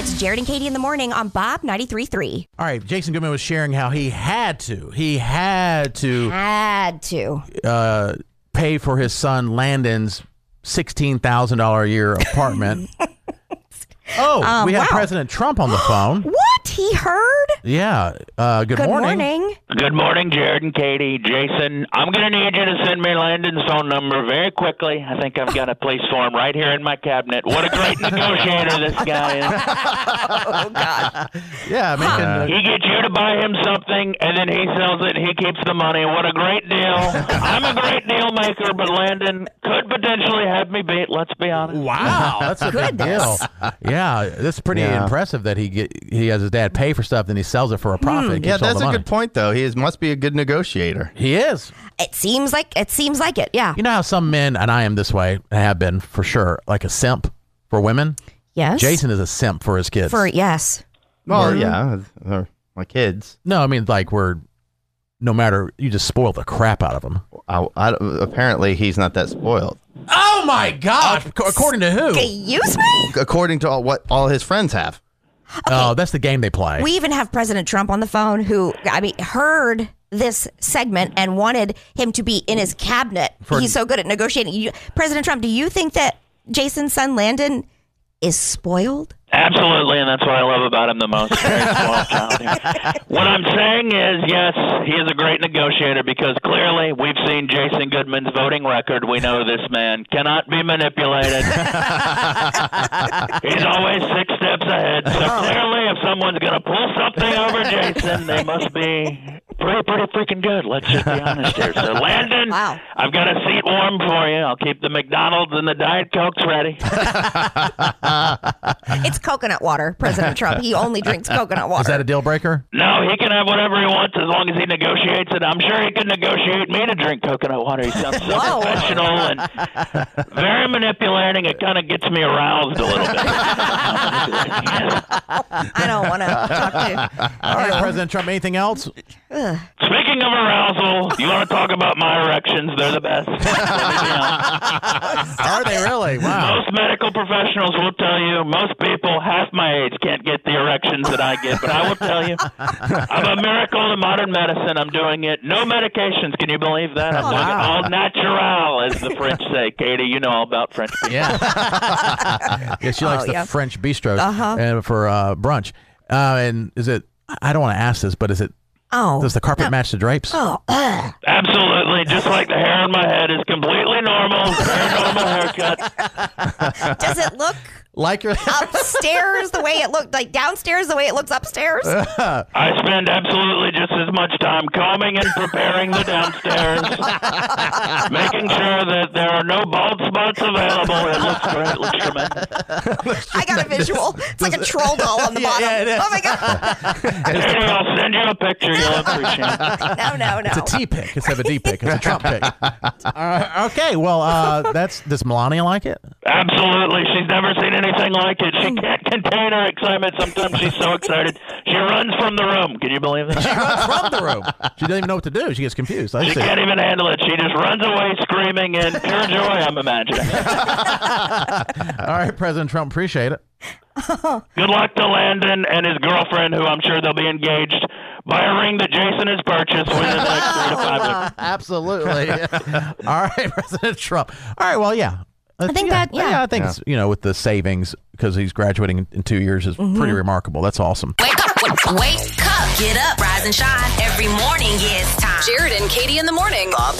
It's Jared and Katie in the morning on Bob 93.3. All right, Jason Goodman was sharing how he had to pay for his son Landon's $16,000 a year apartment. We have President Trump on the phone. What? He heard? Yeah. Good morning. Good morning, Jared and Katie. Jason, I'm going to need you to send me Landon's phone number very quickly. I think I've got a place for him right here in my cabinet. What a great negotiator this guy is. Oh, God. Yeah, he gets you to buy him something, and then he sells it, and he keeps the money. What a great deal. I'm a great deal maker, but Landon could potentially have me beat, let's be honest. Wow, that's a good deal. Yeah, that's pretty impressive that he has his dad pay for stuff, then he sells it for a profit. Yeah, that's a good point, though. He must be a good negotiator. He is. It seems like it, yeah. You know how some men, and I am this way, I have been for sure, like a simp for women? Yes. Jason is a simp for his kids. Yes. Well, yeah, they're my kids. No, I mean, like, no matter, you just spoil the crap out of them. Apparently, he's not that spoiled. Oh, my God. According to who? Excuse me? According to what all his friends have. Okay. Oh, that's the game they play. We even have President Trump on the phone who, heard this segment and wanted him to be in his cabinet. He's so good at negotiating. President Trump, do you think that Jason's son Landon is spoiled? Absolutely, and that's what I love about him the most. Very spoiled child here. What I'm saying is, yes, he is a great negotiator because clearly we've seen Jason Goodman's voting record. We know this man cannot be manipulated. He's always 6 steps ahead. So clearly, if someone's going to pull something over Jason, they must be pretty freaking good. Let's just be honest here. So, Landon, I've got a seat warm for you. I'll keep the McDonald's and the Diet Cokes ready. It's coconut water, President Trump. He only drinks coconut water. Is that a deal breaker? No, he can have whatever he wants as long as he negotiates it. I'm sure he could negotiate me to drink coconut water. He sounds so professional and very manipulating. It kind of gets me aroused a little bit. I don't want to talk to. All right, President Trump, anything else? Speaking of arousal, you want to talk about my erections? They're the best. Are they really? Wow. Most medical professionals will tell you, most people half my age can't get the erections that I get, but I will tell you, I'm a miracle to modern medicine. I'm doing it. No medications. Can you believe that? I'm doing it all natural, as the French say. Katie, you know all about French people. Yeah. She likes the French bistro for brunch. And is it, I don't want to ask this, but is it, does the carpet match the drapes? Absolutely. Just like the hair on my head is completely normal. Very normal haircut. Does it look like your upstairs the way it looked, like downstairs the way it looks upstairs? I spend absolutely just as much time combing and preparing the downstairs, making sure that there are no bald spots available. It looks great. It looks tremendous. I got a visual. It's like a troll doll on the bottom. Yeah, it is. Oh my God. Katie, I'll send you a picture. You'll appreciate it. No. It's a T pick instead of a D pick. It's a Trump pick. Okay, well, does Melania like it? Absolutely. She's never seen anything like it. She can't contain her excitement. Sometimes she's so excited. She runs from the room. Can you believe that? She runs from the room. She doesn't even know what to do. She gets confused. She can't even handle it. She just runs away screaming in pure joy, I'm imagining. All right, President Trump, appreciate it. Good luck to Landon and his girlfriend, who I'm sure they'll be engaged by a ring that Jason has purchased within the next 3 to 5 weeks. Absolutely. All right, President Trump. All right, well, yeah. I think I think it's, with the savings, because he's graduating in 2 years, is pretty remarkable. That's awesome. Wake up. Get up. Rise and shine. Every morning, it's time. Jared and Katie in the morning. Bob